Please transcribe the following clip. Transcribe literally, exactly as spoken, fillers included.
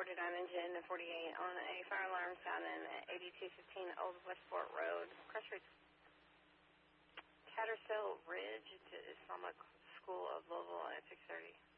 forty-nine engine forty-eight on a fire alarm sounding at eighty-two fifteen Old Westport Road. Cross Roads. Tattersall Ridge to Islamic School of Louisville at six thirty.